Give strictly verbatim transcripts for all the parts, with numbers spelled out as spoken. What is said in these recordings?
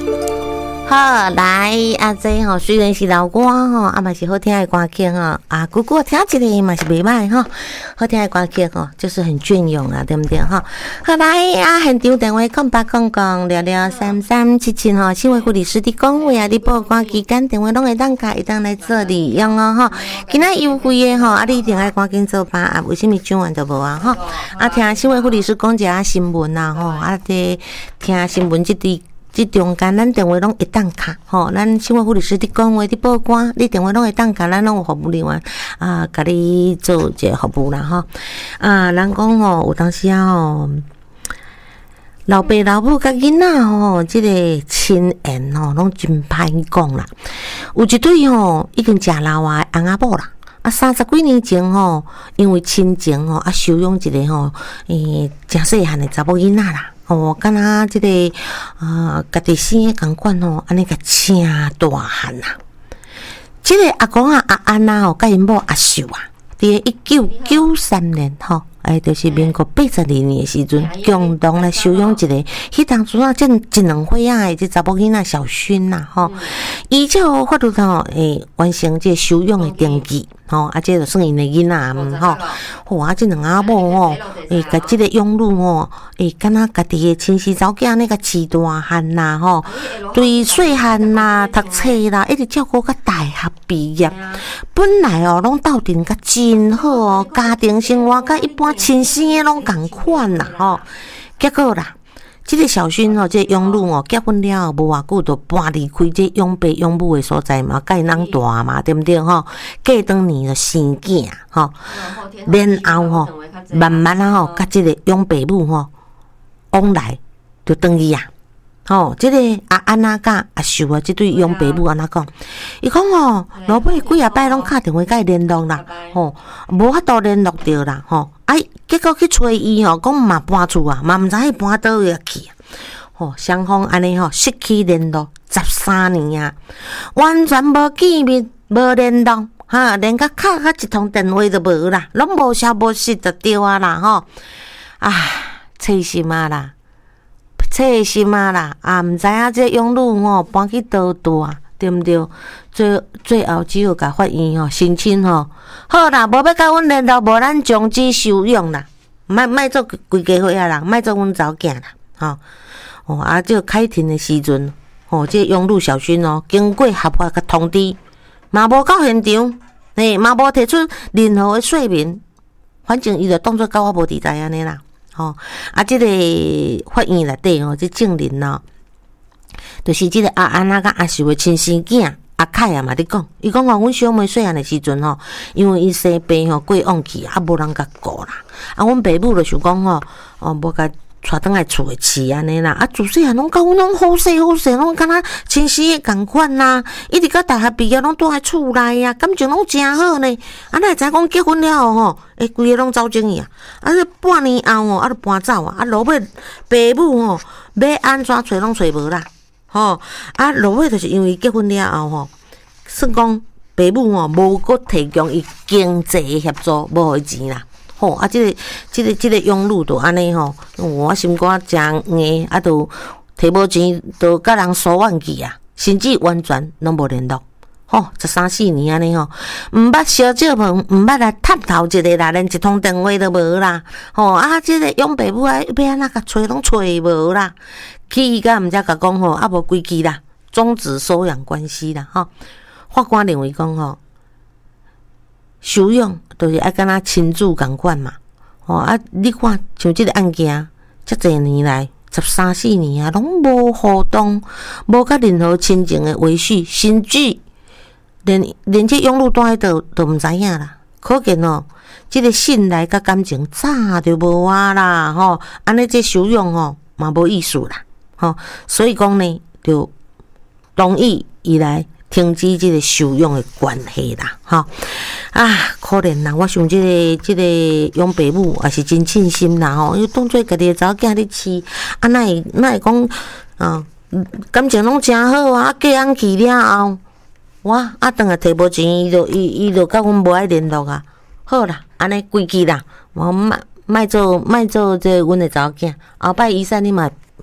好，来啊，这吼虽然是老歌吼，啊嘛是好听的歌曲吼，啊，姑姑听一个嘛是袂歹吼，好听的歌曲吼，就是很隽永啊，对不对吼？好，来啊，现场电话空八空空聊聊三三七七吼，新闻护理师的讲话啊，你报关期间电话拢会当开，会当来做利用哦吼。今仔优惠的吼，啊，你一定爱赶紧做吧啊，为什么上完都无啊吼？啊，听新闻护理师讲一下新闻啊吼，啊，这听新闻这滴。即中间咱电话拢会当卡吼，咱新闻护理师伫讲话伫报关，你电话拢会当卡，咱拢有服务人员啊，甲你做一个服务啦吼。啊，人讲吼，有当时啊吼，老爸老母甲囡仔吼，即个亲缘吼，拢真歹讲啦。有一对吼，已经食老啊翁仔某啦。啊，三十几年前吼，因为亲情吼，啊收养一个吼，诶，诚细汉的查某囡仔啦。哦，敢若即个啊，家己生诶共款吼，安尼甲请大汉啦。即个阿公啊，阿安啊吼，甲因某阿秀啊，伫一九九三年吼，哎，就是民国八十二年诶时阵，共同来收养一个，迄当初啊，正一两岁啊诶，即查某囡仔小薰啦吼，伊就法律吼，诶，完成即收养诶登记。吼、哦，啊，这就算因的囡仔嗯吼，吼啊，这两阿某吼，诶，甲这个养女吼，诶，敢若家己的亲生查某囝那个饲大汉啦吼，对细汉啦、读册啦，一直照顾到大学毕业，本来哦，拢斗阵甲真好哦，家庭生活甲一般亲生的拢共款啦吼，结果啦。这个小薰哦，这个养女哦，结婚了无偌久就搬离开这养爸养母的所在嘛，甲因翁大嘛，对不对吼？过当年就生囝吼，然后吼，慢慢啊吼，甲这个养爸母吼往来就等于啊。吼、哦，这个阿安娜甲阿秀啊，这对养爸母安那讲，伊讲吼，老爸几啊摆拢打电话甲伊联络啦，吼、哦，无法度联络着啦，吼、哦，哎、啊，结果去找伊吼，讲嘛搬厝啊，嘛毋知伊搬倒位去，吼、哦，双方安尼吼失去联络十三年啊，完全无见面，无联络，哈，连甲敲甲一通电话都无啦，拢无消无息就对啊啦，吼，啊，气心啊啦！切心啊啦，啊，毋知影这养女吼搬去倒住啊，对毋对？最最后只好甲法院吼申请吼，好啦，无要甲阮联络，无咱终止收养啦，莫莫做规家伙啊啦，莫做阮查某囝啦，吼哦啊，这开庭的时阵，吼，这养女小薰哦，经过合法甲通知，嘛无到现场，嘿，嘛无提出任何的说明，反正伊就当作甲我无伫在安尼啦。吼、哦，啊，即、这个法院内底吼，即证人咯，就是即个阿安娜甲阿秀的亲生囝阿凯啊嘛，伫讲，伊讲吼，阮小妹细汉的时阵吼，因为伊生病吼过往去，啊无人甲顾啦，啊，阮爸母就想讲吼，哦，无甲带倒来厝诶饲安尼啦，啊，自细汉拢甲阮拢好势好势，拢敢若亲生诶共款啦，一直到大学毕业拢住喺厝内啊，感情拢真好呢。啊，哪会知讲结婚了吼，诶，规个拢走精去啊，啊，半年后吼，啊，就搬走啊，啊，落尾爸母吼要安怎找拢找无啦，吼，啊，落尾就是因为结婚了后吼，算讲爸母吼无搁提供伊经济协助，无互伊钱啦。吼、哦、啊！即、这个、即、这个、即、这个养女就安尼吼，我心肝真硬，啊，就摕无钱，就甲人疏远去啊，甚至完全拢无联络。吼、哦，十三四年安尼吼，毋捌烧酒饭，毋捌来探头一个啦，连一通电话都无啦。吼、哦、啊！即、这个养爸母啊，要安怎甲找拢找无啦。去伊甲毋才甲讲吼，啊无规矩啦，终止收养关系啦。吼、哦，法官认为讲吼。收养就是爱敢若亲子共款嘛，吼、哦、啊！你看像即个案件，遮侪年来十三四年啊，拢无互动，无甲任何亲情的维续，甚至连连这养女住喺倒都毋知影啦。可见哦，即、这个信赖甲感情早就无啊啦，吼、哦！安尼这收养哦嘛无意思啦，吼、哦！所以讲呢，就同意伊来。停止即个收养的关系啦，吼啊，可怜啦！我想即、这个即、这个养爸母也是真称心啦，吼，因为当做家己的查某囝咧饲，啊，哪会哪会讲啊？感情拢真好啊！嫁人去了后，我啊，当下摕无钱，伊就伊伊就甲阮无爱联络啊。好啦，安尼规矩啦，我莫莫做莫做这阮的查某囝，后摆以前你嘛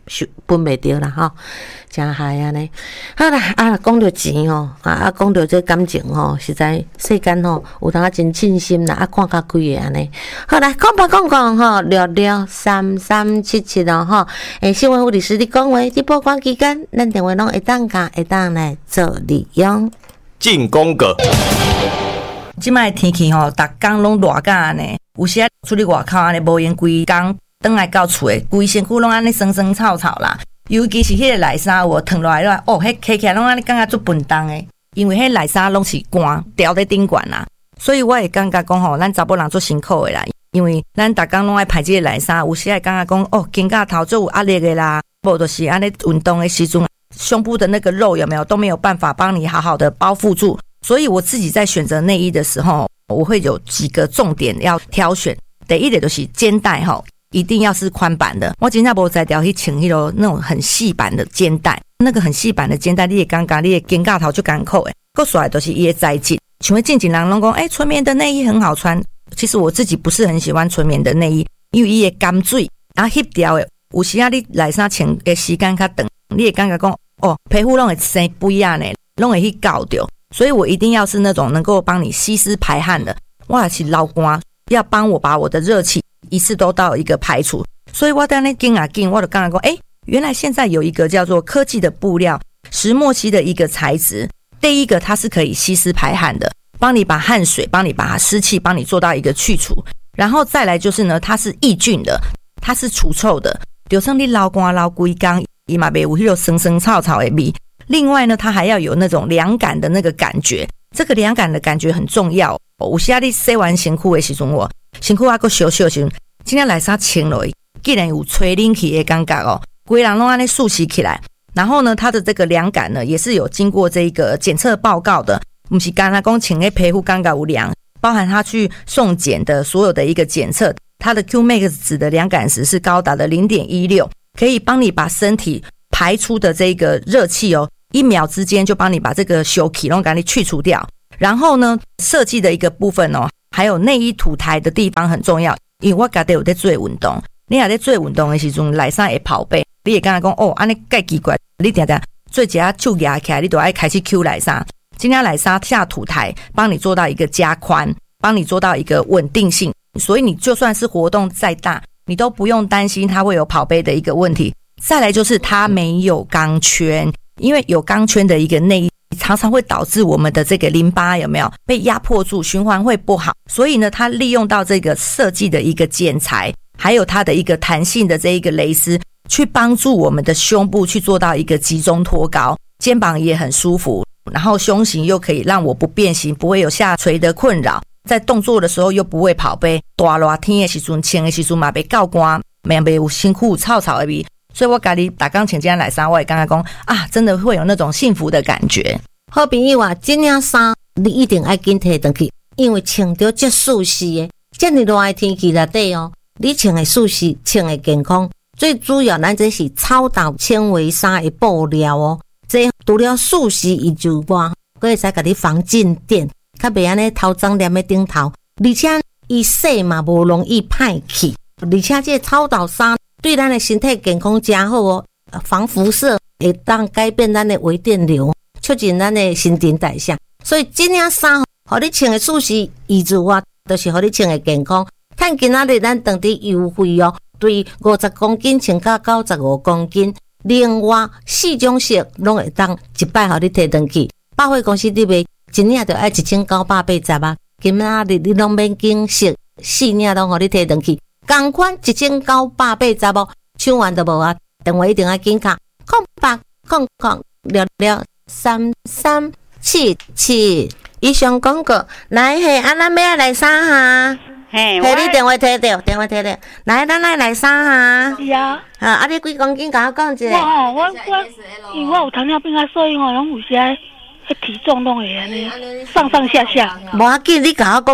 分袂着啦吼，真害安尼。好啦，啊，讲到钱吼，啊啊，讲到这感情吼，实在世间吼有当啊真称心啦，啊，看较开诶安尼。好来，讲吧讲讲吼，六六三三七七哦吼，诶，新闻护理师你讲话，伫播广期间，咱电话拢会当甲会当来做利用。 进攻个。 即摆天气吼，逐工拢热甲安尼，有时啊出去外口安尼无闲规工，倒来到厝诶，规身躯拢安尼生生草草啦。尤其是迄个内衫有烫落来了，哦，迄揢起来拢安尼感觉足笨重诶，因为迄内衫拢是汗掉在顶管啦，所以我会感觉讲吼，咱查某人足辛苦诶啦，因为咱逐工拢爱排即个内衫，有时会感觉讲哦，肩胛头足有压力诶啦，无就是安尼运动诶时阵，胸部的那个肉有没有都没有办法帮你好好的包覆住。所以我自己在选择内衣的时候，我会有几个重点要挑选。第一点就是肩带吼，一定要是宽版的。我真正无在调去穿迄个那种很细版的肩带，那个很细版的肩带，你也感觉你的肩胛头就干扣诶。够出来都是伊的材质。像会近近人拢讲，哎，纯棉的内衣很好穿。其实我自己不是很喜欢纯棉的内衣，因为伊的干水，然后翕掉诶，有时啊你内衫穿的时间较长，你也感觉讲，哦，皮肤拢会生肥啊呢，拢会去搞掉。所以我一定要是那种能够帮你吸湿排汗的，我也是老官，要帮我把我的热气一次都到一个排除。所以我在那紧啊紧，我就刚刚说，哎，原来现在有一个叫做科技的布料，石墨烯的一个材质。第一个，它是可以吸湿排汗的，帮你把汗水，帮你把它湿气，帮你做到一个去除。然后再来就是呢，它是抑菌的，它是除臭的。就算你老官老规工，伊嘛袂有迄个生生草草的味。另外呢，它还要有那种凉感的那个感觉，这个凉感的感觉很重要。有时你洗完身躯的时阵，我身躯还够烧烧的时候，今天内衫穿落去，竟然有吹冷气的感觉哦，规人拢安尼竖起起来。然后呢，它的这个凉感呢，也是有经过这个检测报告的，不是刚才讲穿的皮肤感觉有凉，包含它去送检的所有的一个检测，它的 Q Max 值的凉感值是高达的 零点一六， 可以帮你把身体排出的这个热气哦，一秒之间就帮你把这个休气拢给你去除掉。然后呢，设计的一个部分哦，还有内衣土台的地方很重要，因为我自己有在做运动，你也在做运动的时候，内衫会跑背，你也刚才讲哦，安尼介奇怪，你定定做一下手压起来，你就要开始 Q 内衫，今天内衫下土台，帮你做到一个加宽，帮你做到一个稳定性，所以你就算是活动再大，你都不用担心它会有跑背的一个问题。再来就是它没有钢圈，因为有钢圈的一个内衣常常会导致我们的这个淋巴有没有被压迫住，循环会不好。所以呢，它利用到这个设计的一个剪裁，还有它的一个弹性的这一个蕾丝，去帮助我们的胸部去做到一个集中托高，肩膀也很舒服，然后胸型又可以让我不变形，不会有下垂的困扰，在动作的时候又不会跑背，大热天的时阵穿的时阵嘛被告光，没有辛苦草草的味。所以我家里打钢琴这样来衫，我也刚刚讲啊，真的会有那种幸福的感觉。 好朋友啊，这件衫你一定要紧摕回去，因为穿到这舒适的，这么热的天气内底哦，你穿的舒适，穿的健康，最主要咱这是超导纤维纱的布料哦，这除了舒适以外，还会使给你防静电，较袂安尼头脏黏在顶头，而且伊洗嘛无容易歹去，而且这超导纱对咱的身体健康真好哦，防辐射会当改变咱的微电流，促进咱的新陈代谢。所以这件衫，互你穿的舒适以外，就是互你穿的健康。看今仔日咱当地优惠哦，对五十公斤穿到九十五公斤，另外四种色拢会当一摆互你摕回去。百货公司你买一领就要一千九百八十啊，今仔日你拢免惊色，四领拢互你摕回去。同款一千九百八十哦，抢完都无啊！电话一定要紧卡，空八空空六六三三七七。以上广告来嘿，啊，咱要来啥哈？ 嘿， 嘿，你电话摕到，电话摕到，来，咱来来啥哈？ 是啊。 啊，啊，你几公斤？甲我讲一下。 我吼，我我，因为我有糖尿病啊，所以吼，拢有时迄体重拢会安尼上上下下。 无要紧，你甲我讲你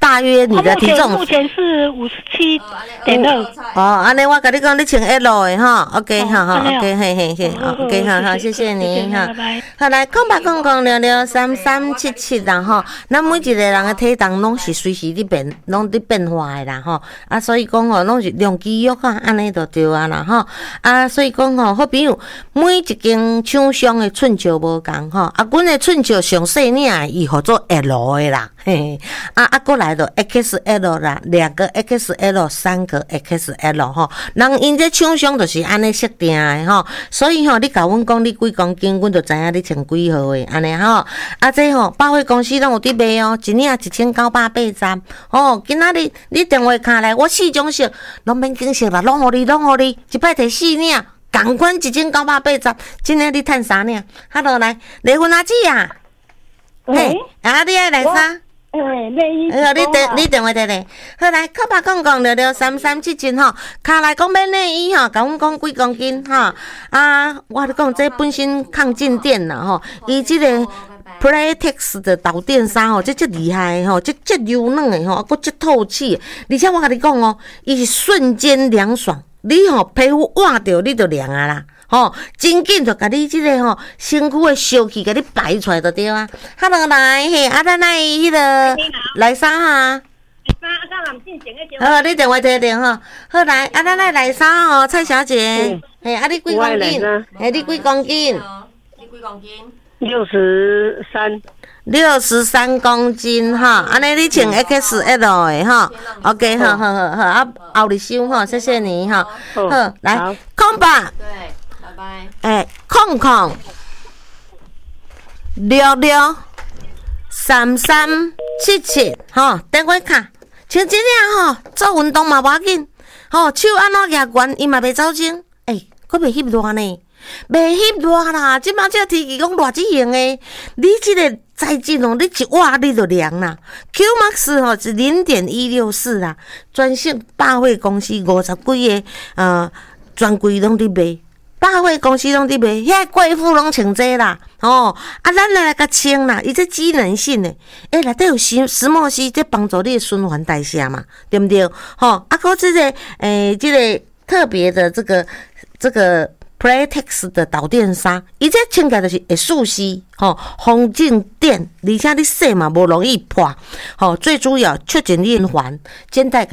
大约你的体重？ 目前是五十七点二。 哦，安尼我跟你讲，你穿 L 的哈 ，OK 哈哈 ，OK 嘿嘿嘿 ，OK 哈好，谢谢你哈。好来，空白空空六六三三七七啦吼，咱每一个人的体重拢是随时伫变，拢伫变化的啦吼。啊，所以讲吼，拢是量肌肉啊，安尼就对啊啦吼。啊，所以讲吼，好比如每一间厂商的寸尺无共吼，啊，阮的寸尺上细领的，伊号做 L 的啦，嘿嘿。啊啊，过来就 X L 啦，两个 X L， 三个 X L 吼。人因这厂商就是安尼设定的吼，所以吼，你甲阮讲你几公斤，阮就知影你穿几号的安尼吼。啊，这吼百货公司拢有伫卖哦，一领一千九百八十。哦，今仔日你电话卡来，我四种色拢免紧色啦，拢互你，拢互你，一摆摕四领，共款一千九百八十。今日你趁三领？哈落来，丽芬阿姊啊，嘿，啊，你爱来啥？ 哎，内衣。 哎呦，你电你电话摕咧，好来，靠吧讲讲六六三三七七吼，卡来讲买内衣吼，甲阮讲几公斤吼。啊，我咧讲这本身抗静电啦吼，伊即个 Playtex 的导电衫吼，这这厉害吼，这这柔软的吼，佫这透气，而且我甲你讲哦，伊是瞬间凉爽，你吼皮肤换着你就凉啊啦。吼、哦，真紧就甲你即个吼身躯的烧气，甲你排出来就对啊。哈落来嘿，啊咱来迄个来啥哈？好，你电话摕着吼。好来，啊咱来来啥吼？蔡小姐，嘿、嗯，啊你几公斤？嘿，你几公斤？ 你几公斤？六十三。 六十三公斤哈，安尼你穿 X L 的哈 ，OK 好好好好，啊后日收哈，谢谢你哈。好，来空吧。 对。拜。 哎，空空六六三三七七，吼，电话卡，像这样吼，做运动嘛无要紧，吼，手安怎举悬，伊嘛袂走精，哎，佫袂翕热呢，袂翕热啦，即摆这个天气讲热即型诶，你即个材质哦，你一握你就凉啦 ，Q Max 吼是零点一六四啦，专线百货公司五十几个呃专柜拢伫卖。百货公司拢伫卖，遐贵妇拢穿这啦，哦，啊，咱来甲穿啦，伊这机能性的，诶、欸，内底有石石墨烯，这帮助你的循环代谢嘛，对不对？吼、哦，啊，搁这个诶、欸，这个特别的这个这个 Playtex 的导电纱，伊这穿起来就是会速吸，吼、哦，风静电，而且你洗嘛无容易破，吼、哦，最主要促进循环，简单。